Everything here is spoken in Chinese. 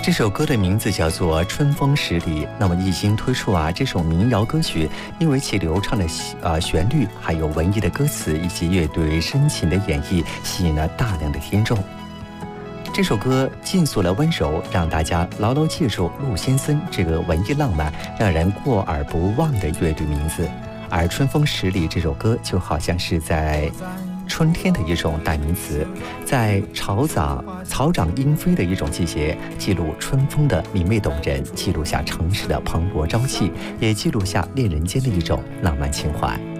这首歌的名字叫做《春风十里》。那么一经推出这首民谣歌曲因为其流畅的旋律，还有文艺的歌词以及乐队深情的演绎，吸引了大量的听众。这首歌尽诉了温柔，让大家牢牢记住陆先生这个文艺浪漫、让人过耳不忘的乐队名字。而《春风十里》这首歌就好像是在春天的一种代名词，在草长莺飞的一种季节，记录春风的明媚动人，记录下城市的蓬勃朝气，也记录下恋人间的一种浪漫情怀。